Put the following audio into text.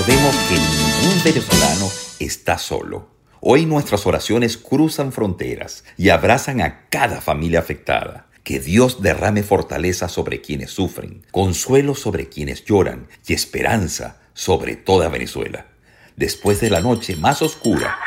recordemos que ningún venezolano está solo. Hoy nuestras oraciones cruzan fronteras y abrazan a cada familia afectada. Que Dios derrame fortaleza sobre quienes sufren, consuelo sobre quienes lloran y esperanza sobre toda Venezuela. Después de la noche más oscura,